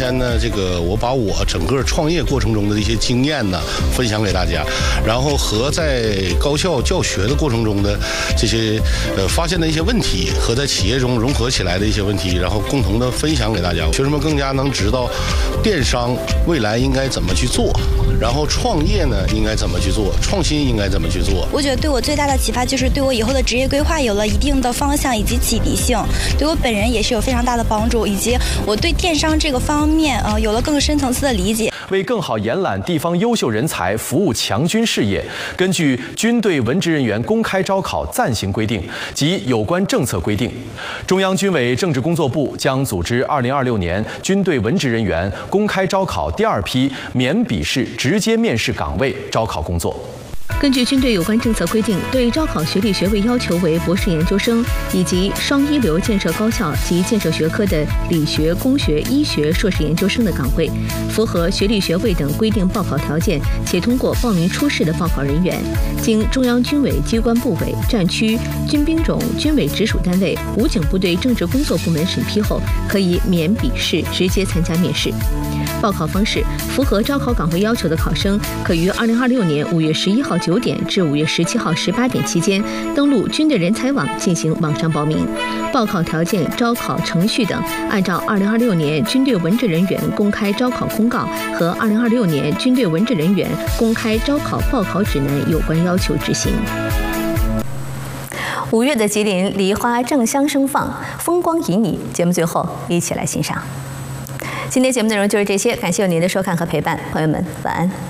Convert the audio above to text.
天呢，我把我整个创业过程中的一些经验呢分享给大家，然后和在高校教学的过程中的这些发现的一些问题，和在企业中融合起来的一些问题，然后共同的分享给大家，学生们更加能知道电商未来应该怎么去做，然后创业呢应该怎么去做，创新应该怎么去做。 我觉得对我最大的启发就是对我以后的职业规划有了一定的方向以及启迪性，对我本人也是有非常大的帮助，以及我对电商这个方面有了更深层次的理解。 为更好延揽地方优秀人才，服务强军事业，根据军队文职人员公开招考暂行规定及有关政策规定，中央军委政治工作部将组织2026年军队文职人员公开招考第2批免笔试直接面试岗位招考工作。 根据军队有关政策规定，对招考学历学位要求为博士研究生以及双一流建设高校及建设学科的理学、工学、医学硕士研究生的岗位，符合学历学位等规定报考条件且通过报名初试的报考人员，经中央军委机关部委、战区、军兵种、军委直属单位、武警部队政治工作部门审批后，可以免笔试直接参加面试。报考方式：符合招考岗位要求的考生，可于2026年5月11号9点至5月17号18点期间，登录军队人才网进行网上报名。报考条件、招考程序等，按照2026年军队文职人员公开招考公告和2026年军队文职人员公开招考报考指南有关要求执行。5月的吉林，梨花正香盛放，风光旖旎。节目最后一起来欣赏。今天节目内容就是这些，感谢您的收看和陪伴，朋友们晚安。